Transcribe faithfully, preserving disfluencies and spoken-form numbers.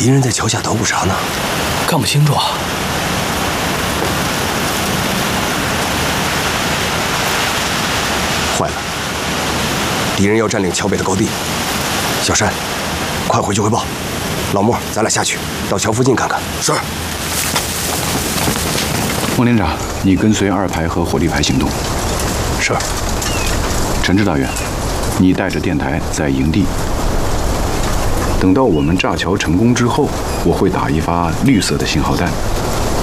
敌人在桥下捣鼓啥呢？ 看不清楚啊。 坏了，敌人要占领桥北的高地。小山，快回去汇报。老莫，咱俩下去，到桥附近看看。是。 孟连长，你跟随二排和火力排行动。 是。 陈志大员，你带着电台在营地。等到我们炸桥成功之后，我会打一发绿色的信号弹。